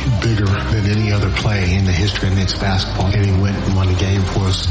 bigger than any other play in the history of Knicks basketball. And he went and won the game for us.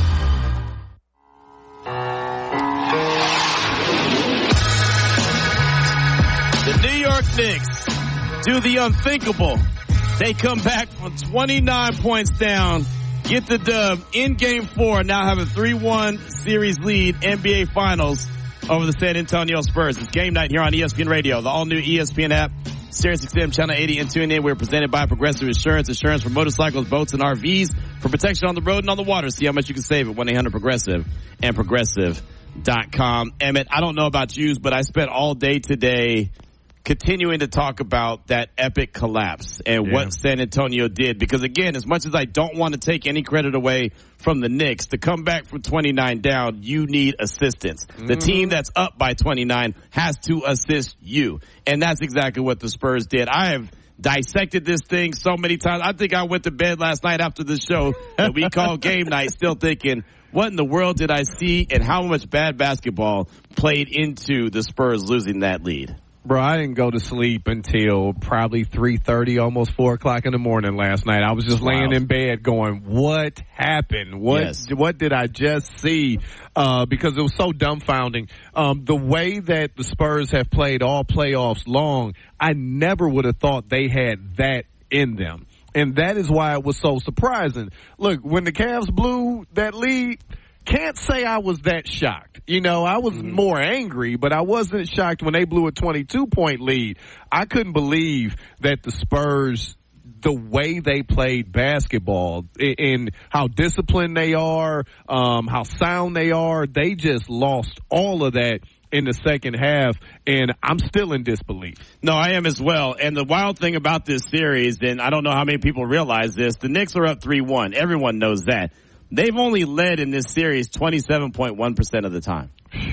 The New York Knicks do the unthinkable. They come back from 29 points down, get the dub in Game 4, now have a 3-1 series lead, NBA Finals over the San Antonio Spurs. It's game night here on ESPN Radio, the all-new ESPN app, SiriusXM Channel 80, and tune in. We're presented by Progressive Insurance. Insurance for motorcycles, boats, and RVs for protection on the road and on the water. See how much you can save at 1-800-PROGRESSIVE and Progressive.com. Emmett, I don't know about you, but I spent all day today continuing to talk about that epic collapse and what San Antonio did. Because, again, as much as I don't want to take any credit away from the Knicks, to come back from 29 down, you need assistance. The team that's up by 29 has to assist you. And that's exactly what the Spurs did. I have dissected this thing so many times. I think I went to bed last night after the show that we called Game Night still thinking, what in the world did I see and how much bad basketball played into the Spurs losing that lead? Bro, I didn't go to sleep until probably 3:30, almost 4 o'clock in the morning last night. I was just laying in bed going, what happened? What did I just see? Because it was so dumbfounding. The way that the Spurs have played all playoffs long, I never would have thought they had that in them. And that is why it was so surprising. Look, when the Cavs blew that lead, can't say I was that shocked. You know, I was more angry, but I wasn't shocked when they blew a 22-point lead. I couldn't believe that the Spurs, the way they played basketball and how disciplined they are, how sound they are, they just lost all of that in the second half, and I'm still in disbelief. No, I am as well. And the wild thing about this series, and I don't know how many people realize this, the Knicks are up 3-1. Everyone knows that. They've only led in this series 27.1% of the time.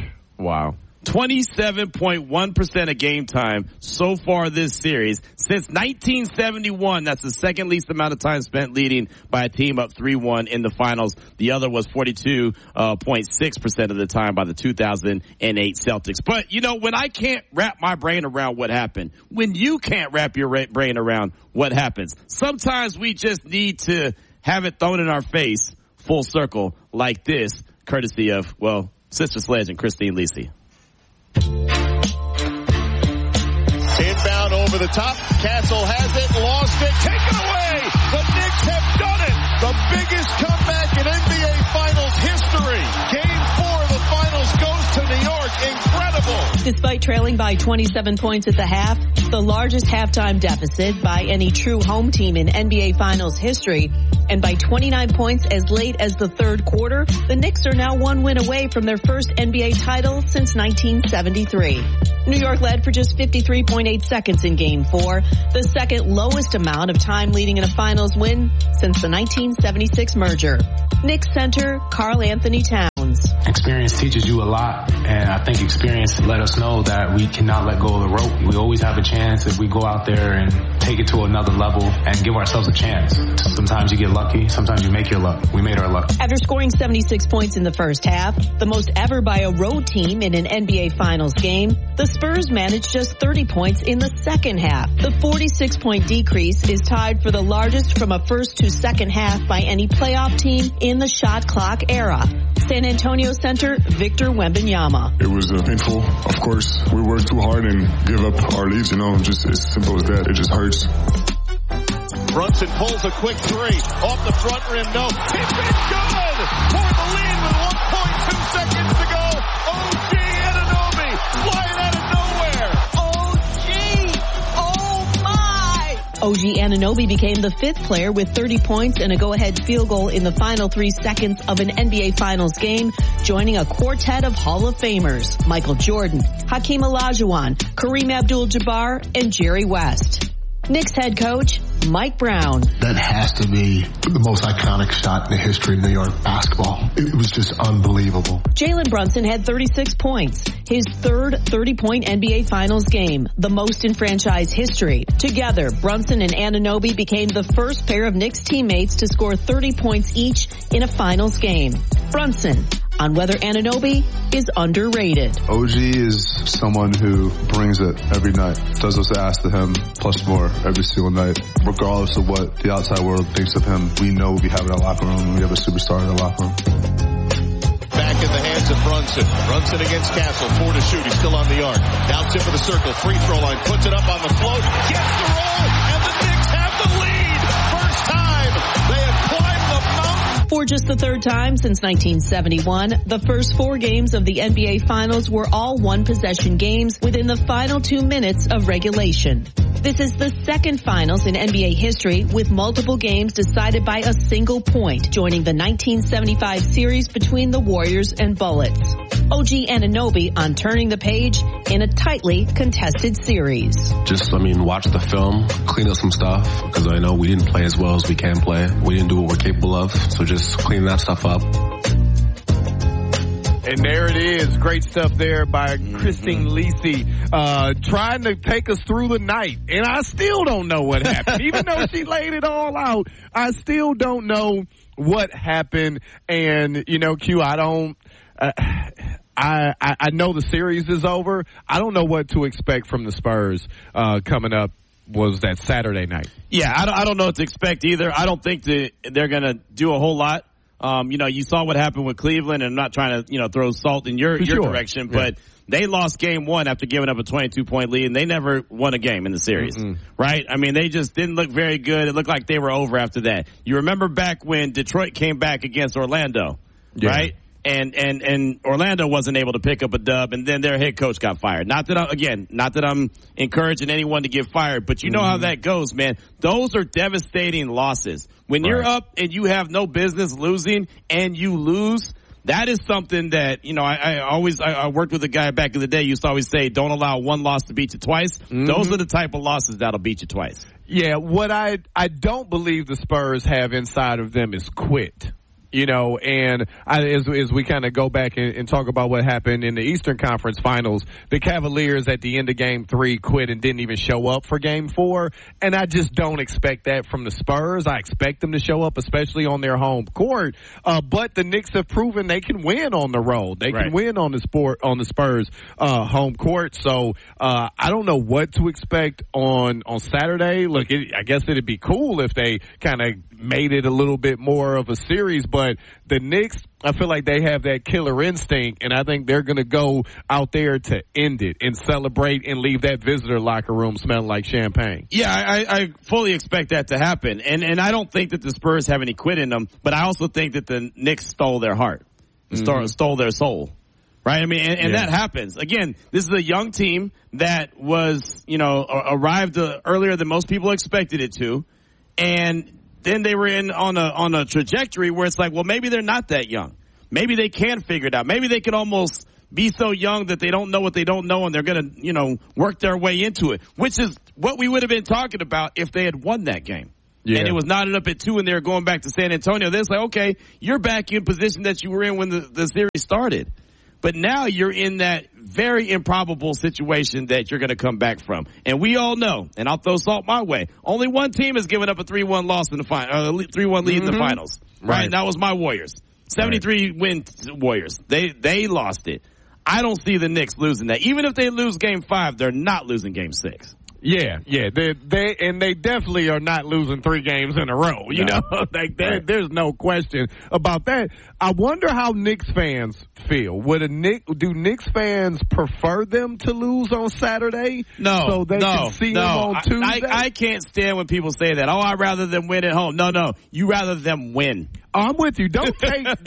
Wow. 27.1% of game time so far this series. Since 1971, that's the second least amount of time spent leading by a team up 3-1 in the finals. The other was 42.6% of the time by the 2008 Celtics. But, you know, when I can't wrap my brain around what happened, when you can't wrap your brain around what happens, sometimes we just need to have it thrown in our face full circle like this, courtesy of, well, Sister Sledge and Christine Lisi. Inbound over the top. Castle has it, lost it, taken away. The Knicks have done it. The biggest comeback in NBA Finals history. Game 4 of the Finals goes to New York. Incredible. Despite trailing by 27 points at the half, the largest halftime deficit by any true home team in NBA Finals history, and by 29 points as late as the third quarter, the Knicks are now one win away from their first NBA title since 1973. New York led for just 53.8 seconds in Game 4, the second lowest amount of time leading in a finals win since the 1976 merger. Knicks center Karl Anthony Towns. Experience teaches you a lot, and I think experience let us know that we cannot let go of the rope. We always have a chance if we go out there and take it to another level and give ourselves a chance. Sometimes you get lucky, sometimes you make your luck. We made our luck. After scoring 76 points in the first half, the most ever by a road team in an NBA Finals game, the Spurs managed just 30 points in the second half. The 46-point decrease is tied for the largest from a first to second half by any playoff team in the shot clock era. San Antonio center Victor Wembanyama. It was painful. Of course, we worked too hard and give up our leads, just as simple as that. It just hurts. Brunson pulls a quick three. Off the front rim, no. It's been good! For the lead with 1.2 seconds to go. OG Anunoby flying out of nowhere. OG Anunoby became the fifth player with 30 points and a go-ahead field goal in the final 3 seconds of an NBA Finals game, joining a quartet of Hall of Famers: Michael Jordan, Hakeem Olajuwon, Kareem Abdul-Jabbar, and Jerry West. Knicks head coach Mike Brown. That has to be the most iconic shot in the history of New York basketball. It was just unbelievable. Jalen Brunson had 36 points, his third 30-point NBA Finals game, the most in franchise history. Together, Brunson and Anunoby became the first pair of Knicks teammates to score 30 points each in a Finals game. Brunson, on whether Anunoby is underrated. OG is someone who brings it every night, does what's asked of him, plus more every single night. Regardless of what the outside world thinks of him, we know we have it in our locker room. We have a superstar in the locker room. Back in the hands of Brunson. Brunson against Castle. 4 to shoot. He's still on the arc. Now tip of the circle. Free throw line. Puts it up on the float. Gets the roll. And the Knicks have the lead. First time they have climbed the mountain. For just the third time since 1971, the first 4 games of the NBA Finals were all one-possession games within the final 2 minutes of regulation. This is the second finals in NBA history with multiple games decided by a single point, joining the 1975 series between the Warriors and Bullets. OG Anunoby on turning the page in a tightly contested series. Watch the film, clean up some stuff, because I know we didn't play as well as we can play. We didn't do what we're capable of, so just clean that stuff up. And there it is. Great stuff there by Christine Lisi, trying to take us through the night. And I still don't know what happened. Even though she laid it all out, I still don't know what happened. And, Q, I don't, I know the series is over. I don't know what to expect from the Spurs, coming up. Was that Saturday night? Yeah, I don't know what to expect either. I don't think that they're going to do a whole lot. You saw what happened with Cleveland, and I'm not trying to, throw salt in your direction, but they lost game 1 after giving up a 22-point lead, and they never won a game in the series, right? I mean, they just didn't look very good. It looked like they were over after that. You remember back when Detroit came back against Orlando, right? And Orlando wasn't able to pick up a dub, and then their head coach got fired. Not that I'm encouraging anyone to get fired, but you know how that goes, man. Those are devastating losses. When you're up and you have no business losing and you lose, that is something that, I worked with a guy back in the day, used to always say, don't allow one loss to beat you twice. Those are the type of losses that'll beat you twice. Yeah, what I don't believe the Spurs have inside of them is quit. And as we kind of go back and talk about what happened in the Eastern Conference Finals, the Cavaliers at the end of Game 3 quit and didn't even show up for Game 4. And I just don't expect that from the Spurs. I expect them to show up, especially on their home court. But the Knicks have proven they can win on the road. They can win on the Spurs home court. So I don't know what to expect on Saturday. Look, I guess it'd be cool if they kind of made it a little bit more of a series, but the Knicks, I feel like they have that killer instinct, and I think they're going to go out there to end it and celebrate and leave that visitor locker room smelling like champagne. Yeah, I fully expect that to happen, and I don't think that the Spurs have any quit in them, but I also think that the Knicks stole their heart, stole their soul. Right? I mean, and that happens. Again, this is a young team that was, arrived earlier than most people expected it to, and then they were on a trajectory where it's like, well, maybe they're not that young. Maybe they can figure it out. Maybe they could almost be so young that they don't know what they don't know, and they're going to, work their way into it, which is what we would have been talking about if they had won that game. Yeah. And it was knotted up at 2 and they were going back to San Antonio. Then it's like, okay, you're back in position that you were in when the series started. But now you're in that very improbable situation that you're going to come back from. And we all know, and I'll throw salt my way, only one team has given up a 3-1 loss in the final, 3-1 lead in the finals. Right? And that was my Warriors. 73 win Warriors. They lost it. I don't see the Knicks losing that. Even if they lose Game 5, they're not losing Game 6. Yeah. They definitely are not losing 3 games in a row. You know, there's no question about that. I wonder how Knicks fans feel. Do Knicks fans prefer them to lose on Saturday? No. So they can see them on Tuesday? I can't stand when people say that. Oh, I'd rather them win at home. No. You rather them win. I'm with you. Don't tempt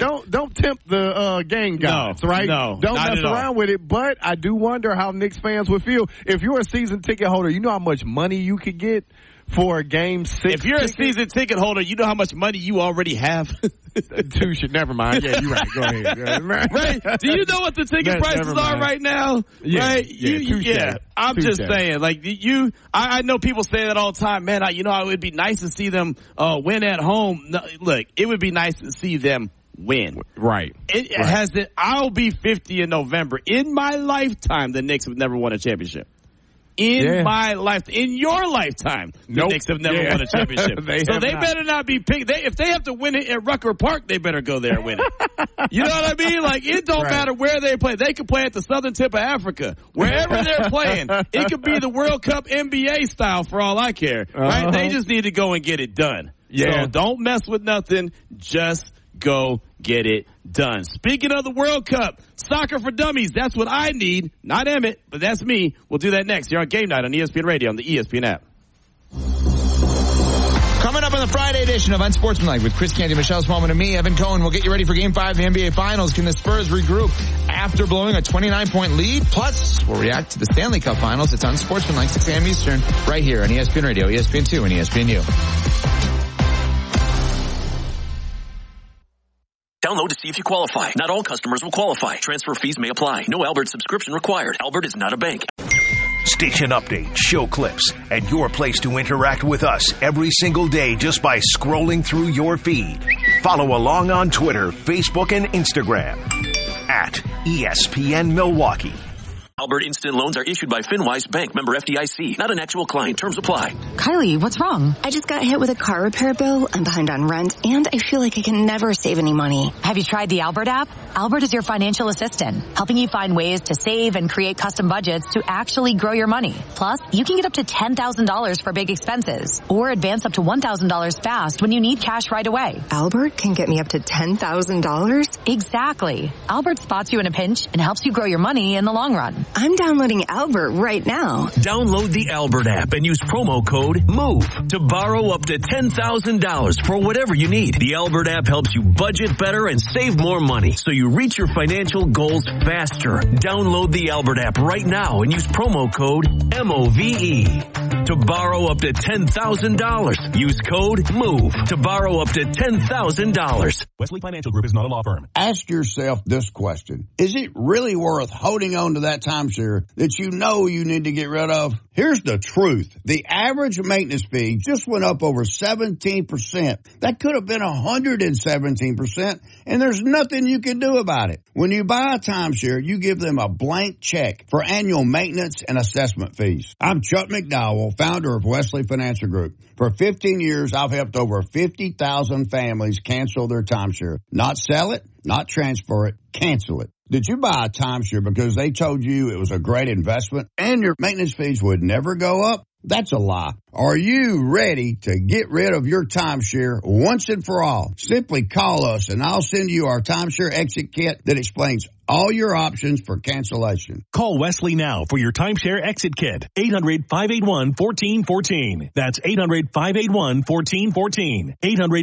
the game gods, right? No, don't mess around with it. But I do wonder how Knicks fans would feel if you're a season ticket holder. You know how much money you could get for a Game 6. If you're a season ticket holder, you know how much money you already have. Never mind. Yeah, you're right. Go ahead. Right? Do you know what the ticket prices are right now? Yeah, right? I'm just saying, like I know people say that all the time. Man, it would be nice to see them win at home. No, look, it would be nice to see them win. Right. I'll be 50 in November. In my lifetime, the Knicks have never won a championship. in my life, in your lifetime. The Knicks have never won a championship. They better not be picked. If they have to win it at Rucker Park, they better go there and win it. You know what I mean? Like, it don't matter where they play. They could play at the southern tip of Africa. Wherever they're playing, it could be the World Cup NBA style for all I care. Right? They just need to go and get it done. So don't mess with nothing. Just go get it done. Speaking of the World Cup, soccer for dummies. That's what I need. Not Emmett, but that's me. We'll do that next here on Game Night on ESPN Radio on the ESPN app. Coming up on the Friday edition of Unsportsmanlike with Chris Canty, Michelle Smallman, and me, Evan Cohen. We'll get you ready for Game 5 of the NBA Finals. Can the Spurs regroup after blowing a 29-point lead? Plus, we'll react to the Stanley Cup Finals. It's Unsportsmanlike, 6 a.m. Eastern, right here on ESPN Radio, ESPN2, and ESPNU. Download to see if you qualify. Not all customers will qualify. Transfer fees may apply. No Albert subscription required. Albert is not a bank. Station updates, show clips, and your place to interact with us every single day just by scrolling through your feed. Follow along on Twitter, Facebook, and Instagram at ESPN Milwaukee. Albert Instant Loans are issued by FinWise Bank, member FDIC. Not an actual client. Terms apply. Kylie, what's wrong? I just got hit with a car repair bill. I'm behind on rent, and I feel like I can never save any money. Have you tried the Albert app? Albert is your financial assistant, helping you find ways to save and create custom budgets to actually grow your money. Plus, you can get up to $10,000 for big expenses, or advance up to $1,000 fast when you need cash right away. Albert can get me up to $10,000? Exactly. Albert spots you in a pinch and helps you grow your money in the long run. I'm downloading Albert right now. Download the Albert app and use promo code MOVE to borrow up to $10,000 for whatever you need. The Albert app helps you budget better and save more money so you reach your financial goals faster. Download the Albert app right now and use promo code MOVE to borrow up to $10,000. Use code MOVE to borrow up to $10,000. Wesley Financial Group is not a law firm. Ask yourself this question. Is it really worth holding on to that timeshare that you know you need to get rid of? Here's the truth. The average maintenance fee just went up over 17%. That could have been 117%, and there's nothing you can do about it. When you buy a timeshare, you give them a blank check for annual maintenance and assessment fees. I'm Chuck McDowell, founder of Wesley Financial Group. For 15 years, I've helped over 50,000 families cancel their timeshare. Not sell it, not transfer it, cancel it. Did you buy a timeshare because they told you it was a great investment and your maintenance fees would never go up? That's a lie. Are you ready to get rid of your timeshare once and for all? Simply call us and I'll send you our timeshare exit kit that explains all your options for cancellation. Call Wesley now for your timeshare exit kit. 800-581-1414. That's 800-581-1414.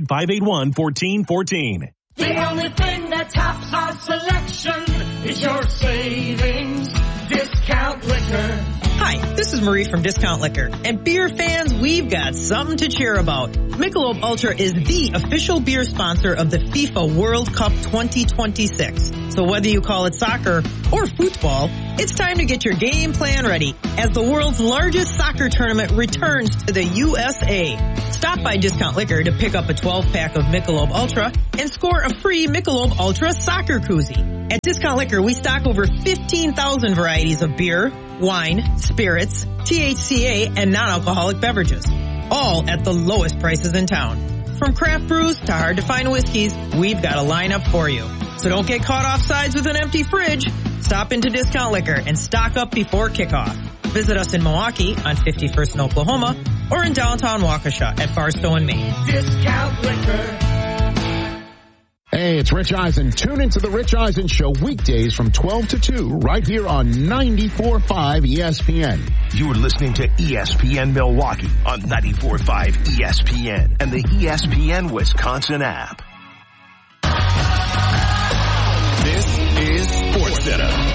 800-581-1414. The only thing that tops our selection is your savings discount liquor. Hi, this is Marie from Discount Liquor. And beer fans, we've got something to cheer about. Michelob Ultra is the official beer sponsor of the FIFA World Cup 2026. So whether you call it soccer or football, it's time to get your game plan ready as the world's largest soccer tournament returns to the USA. Stop by Discount Liquor to pick up a 12-pack of Michelob Ultra and score a free Michelob Ultra soccer koozie. At Discount Liquor, we stock over 15,000 varieties of beer, wine, spirits, THCA, and non-alcoholic beverages, all at the lowest prices in town. From craft brews to hard-to-find whiskeys, we've got a lineup for you. So don't get caught off sides with an empty fridge. Stop into Discount Liquor and stock up before kickoff. Visit us in Milwaukee on 51st in Oklahoma or in downtown Waukesha at Barstow and Maine. Discount Liquor. Hey, it's Rich Eisen. Tune into the Rich Eisen Show weekdays from 12 to 2 right here on 94.5 ESPN. You're listening to ESPN Milwaukee on 94.5 ESPN and the ESPN Wisconsin app. This is SportsCenter.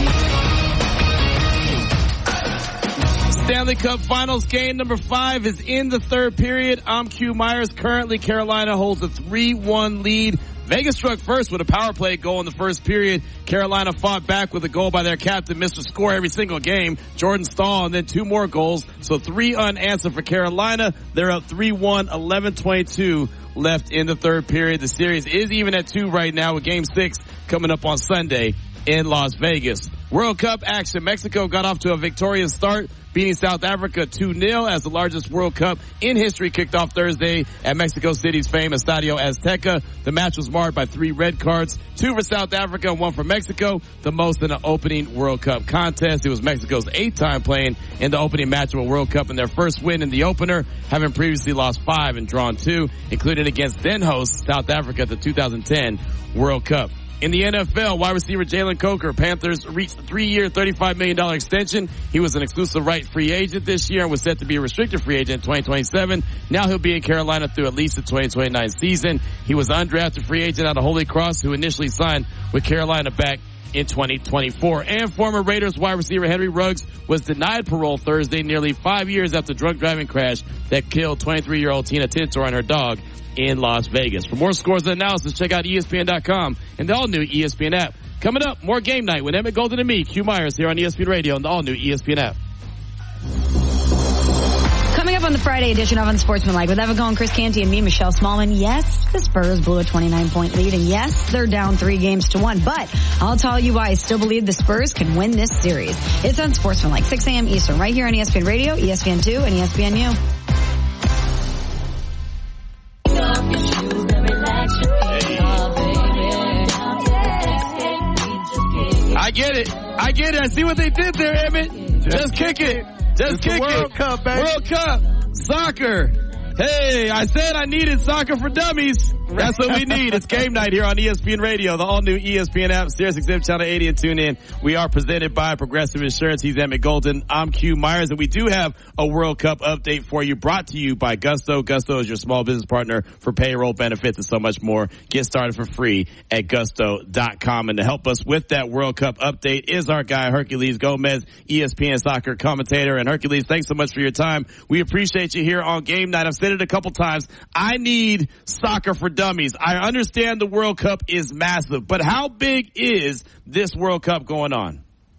Stanley Cup Finals game number 5 is in the third period. I'm Q Myers. Currently, Carolina holds a 3-1 lead. Vegas struck first with a power play goal in the first period. Carolina fought back with a goal by their captain, Mr. Score every single game, Jordan Staal, and then 2 more goals. So 3 unanswered for Carolina. They're up 3-1, 11:22 left in the third period. The series is even at 2 right now with Game 6 coming up on Sunday in Las Vegas. World Cup action. Mexico got off to a victorious start, beating South Africa 2-0 as the largest World Cup in history kicked off Thursday at Mexico City's famous Estadio Azteca. The match was marred by 3 red cards, 2 for South Africa and 1 for Mexico, the most in an opening World Cup contest. It was Mexico's 8th time playing in the opening match of a World Cup and their first win in the opener, having previously lost 5 and drawn 2, including against then host South Africa at the 2010 World Cup. In the NFL, wide receiver Jalen Coker, Panthers reached a 3-year, $35 million extension. He was an exclusive right free agent this year and was set to be a restricted free agent in 2027. Now he'll be in Carolina through at least the 2029 season. He was an undrafted free agent out of Holy Cross who initially signed with Carolina back in 2024. And former Raiders wide receiver Henry Ruggs was denied parole Thursday, nearly 5 years after the drunk driving crash that killed 23-year-old Tina Tintor and her dog in Las Vegas. For more scores and analysis, check out ESPN.com and the all-new ESPN app. Coming up, more Game Night with Emmett Golden and me, Q Myers, here on ESPN Radio and the all-new ESPN app. Coming up on the Friday edition of Unsportsmanlike with Evan Cohen, Chris Canty, and me, Michelle Smallman. Yes, the Spurs blew a 29-point lead, and yes, they're down 3-1, but I'll tell you why I still believe the Spurs can win this series. It's Unsportsmanlike, 6 a.m. Eastern, right here on ESPN Radio, ESPN2, and ESPNU. I get it. I see what they did there, Emmett. Just kick it. Just kick it. World Cup, baby. World Cup. Soccer. Hey, I said I needed soccer for dummies. That's what we need. It's Game Night here on ESPN Radio, the all-new ESPN app, SiriusXM Channel 80, and tune in. We are presented by Progressive Insurance. He's Emmett Golden. I'm Q Myers, and we do have a World Cup update for you, brought to you by Gusto. Gusto is your small business partner for payroll benefits and so much more. Get started for free at gusto.com. And to help us with that World Cup update is our guy, Herculez Gomez, ESPN soccer commentator. And Herculez, thanks so much for your time. We appreciate you here on Game Night. I've said it a couple times. I need soccer for dummies. I understand the World Cup is massive, but how big is this World Cup going on?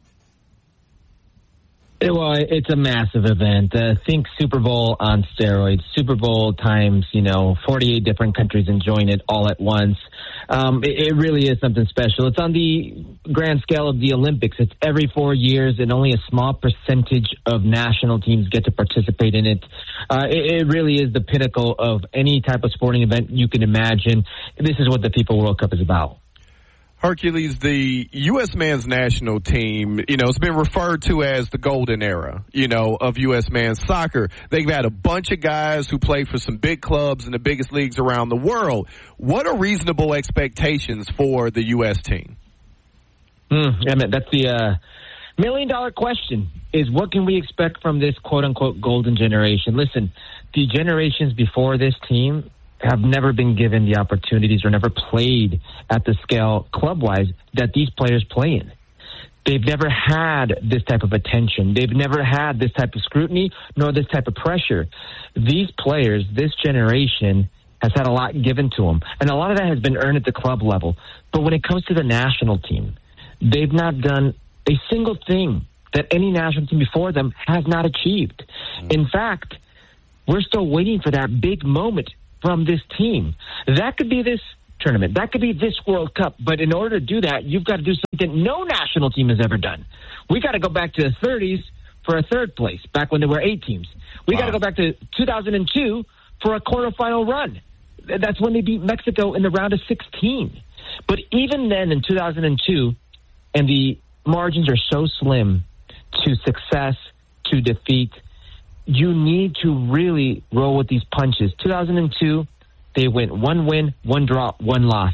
Well, it's a massive event. Think Super Bowl on steroids. Super Bowl times, 48 different countries enjoying it all at once. It really is something special. It's on the grand scale of the Olympics. It's every 4 years, and only a small percentage of national teams get to participate in it. It really is the pinnacle of any type of sporting event you can imagine. This is what the FIFA World Cup is about. Herculez, the U.S. men's national team, it's been referred to as the golden era, of U.S. men's soccer. They've had a bunch of guys who play for some big clubs in the biggest leagues around the world. What are reasonable expectations for the U.S. team? Emmett, that's the million-dollar question, is what can we expect from this quote-unquote golden generation? Listen, the generations before this team have never been given the opportunities or never played at the scale club-wise that these players play in. They've never had this type of attention. They've never had this type of scrutiny nor this type of pressure. These players, this generation, has had a lot given to them, and a lot of that has been earned at the club level. But when it comes to the national team, they've not done a single thing that any national team before them has not achieved. In fact, we're still waiting for that big moment from this team. That could be this tournament. That could be this World Cup. But in order to do that, you've got to do something no national team has ever done. We got to go back to the 30s for a third place, back when there were 8 teams. We got to go back to 2002 for a quarterfinal run. That's when they beat Mexico in the round of 16. But even then in 2002, and the margins are so slim to success, to defeat, you need to really roll with these punches. 2002, they went 1 win, 1 draw, 1 loss.